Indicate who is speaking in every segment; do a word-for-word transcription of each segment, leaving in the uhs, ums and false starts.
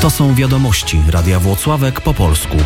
Speaker 1: To są wiadomości Radia Włocławek po polsku.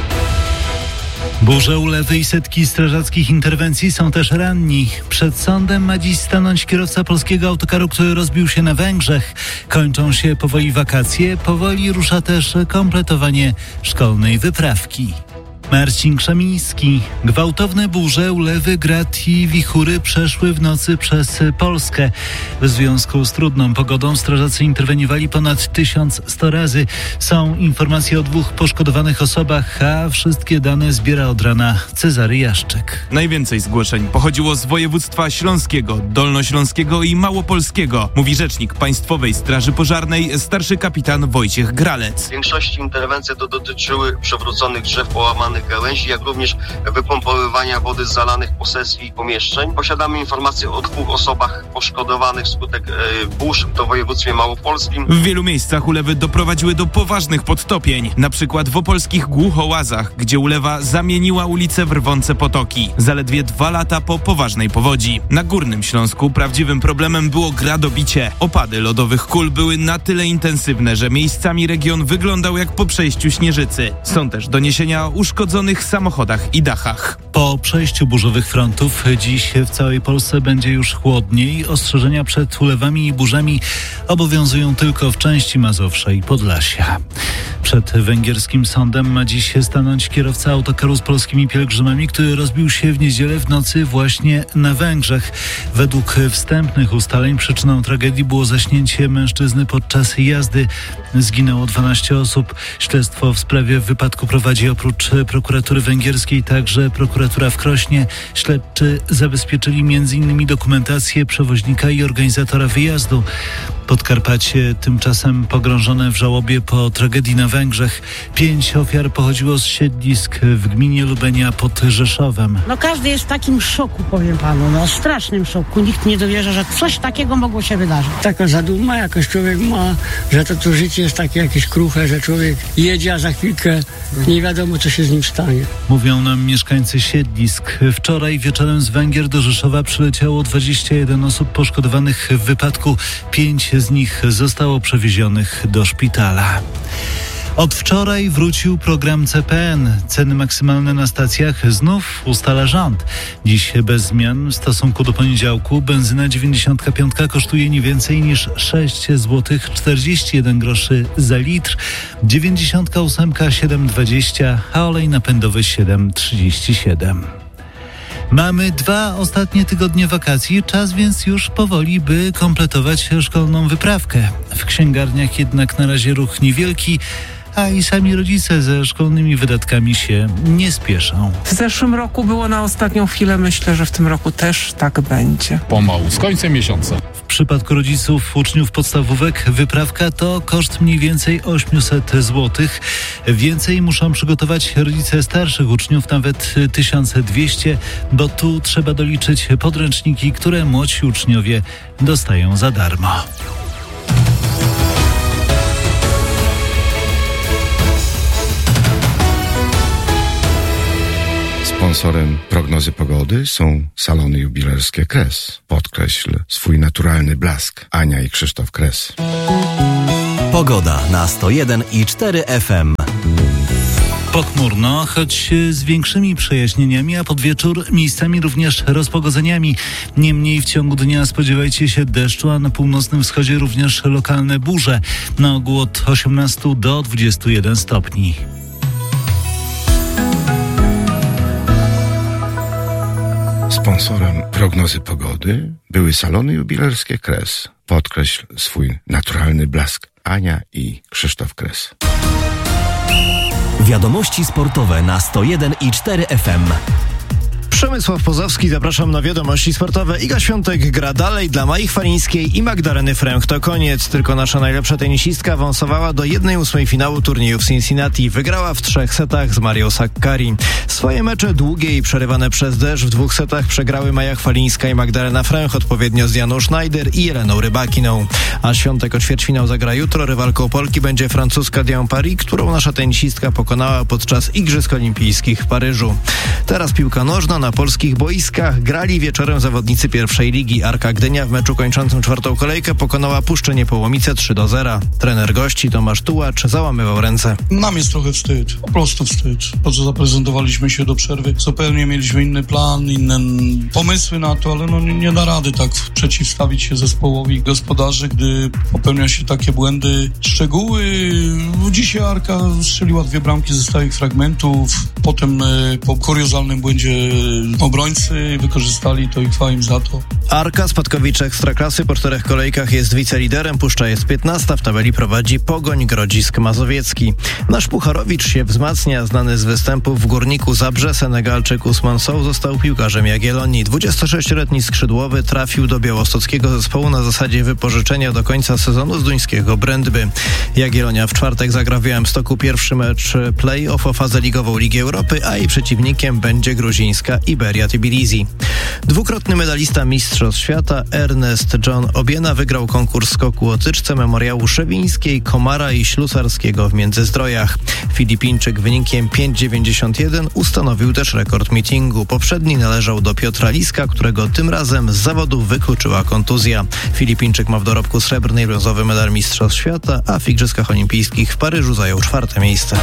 Speaker 2: Burze, ulewy i setki strażackich interwencji, są też ranni. Przed sądem ma dziś stanąć kierowca polskiego autokaru, który rozbił się na Węgrzech. Kończą się powoli wakacje, powoli rusza też kompletowanie szkolnej wyprawki. Marcin Krzemiński. Gwałtowne burze, ulewy, grad i wichury przeszły w nocy przez Polskę. W związku z trudną pogodą strażacy interweniowali ponad tysiąc sto razy. Są informacje o dwóch poszkodowanych osobach, a wszystkie dane zbiera od rana Cezary Jaszczyk.
Speaker 3: Najwięcej zgłoszeń pochodziło z województwa śląskiego, dolnośląskiego i małopolskiego, mówi rzecznik Państwowej Straży Pożarnej, starszy kapitan Wojciech Gralec.
Speaker 4: W większości interwencji to dotyczyły przewróconych drzew, połamanych gałęzi, jak również wypompowywania wody z zalanych posesji i pomieszczeń. Posiadamy informacje o dwóch osobach poszkodowanych wskutek e, burz w województwie małopolskim.
Speaker 3: W wielu miejscach ulewy doprowadziły do poważnych podtopień, na przykład w opolskich Głuchołazach, gdzie ulewa zamieniła ulice w rwące potoki, zaledwie dwa lata po poważnej powodzi. Na Górnym Śląsku prawdziwym problemem było gradobicie. Opady lodowych kul były na tyle intensywne, że miejscami region wyglądał jak po przejściu śnieżycy. Są też doniesienia o uszkodzonych samochodach i dachach.
Speaker 2: Po przejściu burzowych frontów dziś w całej Polsce będzie już chłodniej. Ostrzeżenia przed ulewami i burzami obowiązują tylko w części Mazowsza i Podlasia. Przed węgierskim sądem ma dziś stanąć kierowca autokaru z polskimi pielgrzymami, który rozbił się w niedzielę w nocy właśnie na Węgrzech. Według wstępnych ustaleń przyczyną tragedii było zaśnięcie mężczyzny podczas jazdy. Zginęło dwanaście osób. Śledztwo w sprawie wypadku prowadzi oprócz prokuratury węgierskiej także prokuratura w Krośnie. Śledczy zabezpieczyli między innymi dokumentację przewoźnika i organizatora wyjazdu. Podkarpacie tymczasem pogrążone w żałobie po tragedii na Węgrzech. Pięć ofiar pochodziło z siedlisk w gminie Lubenia pod Rzeszowem.
Speaker 5: No każdy jest w takim szoku, powiem panu, no strasznym szoku. Nikt nie dowierza, że coś takiego mogło się wydarzyć.
Speaker 6: Taka zaduma jakoś człowiek ma, że to, to życie jest takie jakieś kruche, że człowiek jedzie, a za chwilkę nie wiadomo, co się z nim stanie.
Speaker 2: Mówią nam mieszkańcy siedlisk. Wczoraj wieczorem z Węgier do Rzeszowa przyleciało dwadzieścia jeden osób poszkodowanych w wypadku. Pięć z nich zostało przewiezionych do szpitala. Od wczoraj wrócił program C P N. Ceny maksymalne na stacjach znów ustala rząd. Dziś bez zmian w stosunku do poniedziałku benzyna dziewięćdziesiąt pięć kosztuje nie więcej niż sześć złotych czterdzieści jeden groszy za litr, dziewięćdziesiąt osiem siedem dwadzieścia, a olej napędowy siedem trzydzieści siedem. Mamy dwa ostatnie tygodnie wakacji, czas więc już powoli, by kompletować szkolną wyprawkę. W księgarniach jednak na razie ruch niewielki, a i sami rodzice ze szkolnymi wydatkami się nie spieszą.
Speaker 7: W zeszłym roku było na ostatnią chwilę, myślę, że w tym roku też tak będzie.
Speaker 8: Pomału, z końcem miesiąca.
Speaker 2: W przypadku rodziców uczniów podstawówek wyprawka to koszt mniej więcej osiemset złotych. Więcej muszą przygotować rodzice starszych uczniów, nawet tysiąc dwieście, bo tu trzeba doliczyć podręczniki, które młodsi uczniowie dostają za darmo.
Speaker 9: Sponsorem prognozy pogody są salony jubilerskie Kres. Podkreśl swój naturalny blask. Ania i Krzysztof Kres.
Speaker 1: Pogoda na sto jeden i cztery F M.
Speaker 2: Pochmurno, choć z większymi przejaśnieniami, a pod wieczór miejscami również rozpogodzeniami. Niemniej w ciągu dnia spodziewajcie się deszczu, a na północnym wschodzie również lokalne burze. Na ogół od osiemnastu do dwudziestu jeden stopni.
Speaker 9: Sponsorem prognozy pogody były salony jubilerskie Kres. Podkreśl swój naturalny blask. Ania i Krzysztof Kres.
Speaker 1: Wiadomości sportowe na sto jeden i cztery F M.
Speaker 10: Przemysław Pozowski, zapraszam na wiadomości sportowe. Iga Świątek gra dalej dla Mai Chwalińskiej i Magdaleny Fręch. To koniec, tylko nasza najlepsza tenisistka awansowała do jednej ósmej finału turnieju w Cincinnati. Wygrała w trzech setach z Marią Sakkari. Swoje mecze długie i przerywane przez deszcz w dwóch setach przegrały Maja Chwalińska i Magdalena Fręch, odpowiednio z Janą Schneider i Jeleną Rybakiną. A Świątek o ćwierćfinał zagra jutro. Rywalką Polki będzie francuska Diane Paris, którą nasza tenisistka pokonała podczas Igrzysk Olimpijskich w Paryżu. Teraz piłka nożna. na polskich boiskach grali wieczorem zawodnicy pierwszej ligi. Arka Gdynia w meczu kończącym czwartą kolejkę pokonała Puszczę Niepołomice trzy do zera. Trener gości Tomasz Tułacz załamywał ręce.
Speaker 8: Nam jest trochę wstyd, po prostu wstyd. Po co zaprezentowaliśmy się do przerwy, zupełnie mieliśmy inny plan, inne pomysły na to, ale no nie, nie da rady tak przeciwstawić się zespołowi gospodarzy, gdy popełnia się takie błędy. Szczegóły, dzisiaj Arka strzeliła dwie bramki ze stałych fragmentów, potem po kuriozalnym błędzie obrońcy wykorzystali to i chwała im za to.
Speaker 10: Arka Spadkowicz Ekstraklasy po czterech kolejkach jest wiceliderem, Puszcza jest piętnasta, w tabeli prowadzi Pogoń Grodzisk Mazowiecki. Nasz Pucharowicz się wzmacnia, znany z występów w Górniku Zabrze, Senegalczyk Usman Sow został piłkarzem Jagiellonii. dwudziestosześcioletni skrzydłowy trafił do białostockiego zespołu na zasadzie wypożyczenia do końca sezonu z duńskiego Brøndby. Jagiellonia w czwartek zagra w Białymstoku pierwszy mecz play-off o fazę ligową Ligi Europy, a jej przeciwnikiem będzie gruzińska Iberia Tbilisi. Dwukrotny medalista Mistrzostw Świata Ernest John Obiena wygrał konkurs skoku o tyczce Memoriału Szewińskiej, Komara i Ślusarskiego w Międzyzdrojach. Filipińczyk wynikiem pięć dziewięćdziesiąt jeden ustanowił też rekord meetingu. Poprzedni należał do Piotra Liska, którego tym razem z zawodu wykluczyła kontuzja. Filipińczyk ma w dorobku srebrny i brązowy medal Mistrzostw Świata, a w Igrzyskach Olimpijskich w Paryżu zajął czwarte miejsce.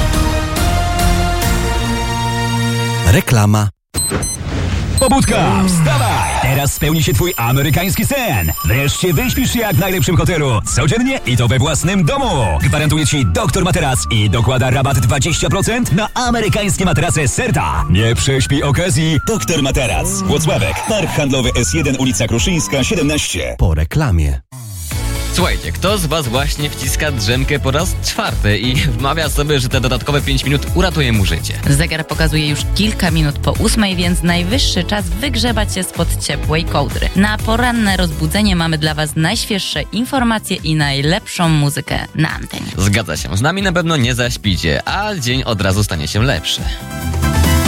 Speaker 1: Reklama.
Speaker 11: Pobudka! Wstawaj! Teraz spełni się twój amerykański sen. Wreszcie wyśpisz się jak w najlepszym hotelu. Codziennie i to we własnym domu. Gwarantuje ci Doktor Materac i dokłada rabat dwadzieścia procent na amerykańskie materace Serta. Nie prześpij okazji. Doktor Materac. Włocławek. Park Handlowy S jeden, ulica Kruszyńska, siedemnaście.
Speaker 1: Po reklamie.
Speaker 12: Słuchajcie, kto z was właśnie wciska drzemkę po raz czwarty i wmawia sobie, że te dodatkowe pięć minut uratuje mu życie?
Speaker 13: Zegar pokazuje już kilka minut po ósmej, więc najwyższy czas wygrzebać się spod ciepłej kołdry. Na poranne rozbudzenie mamy dla was najświeższe informacje i najlepszą muzykę na antenie.
Speaker 12: Zgadza się, z nami na pewno nie zaśpicie, a dzień od razu stanie się lepszy.